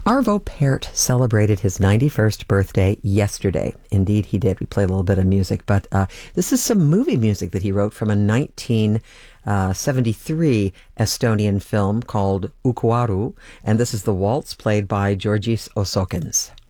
Arvo Pärt celebrated his 91st birthday yesterday. Indeed, he did. We played a little bit of music, but this is some movie music that he wrote from a 1973 Estonian film called Uku Aru, and this is the waltz played by Georgis Osokins.